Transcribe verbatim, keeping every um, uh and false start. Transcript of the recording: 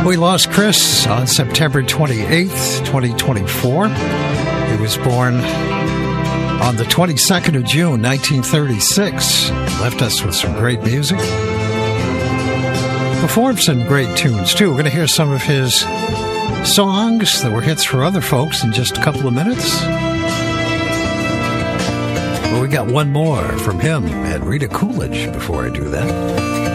We lost Chris on September twenty-eighth, twenty twenty-four. He was born on the twenty-second of June, nineteen thirty-six. Left us with some great music. Performed some great tunes, too. We're going to hear some of his songs that were hits for other folks in just a couple of minutes. Well, we got one more from him and Rita Coolidge before I do that.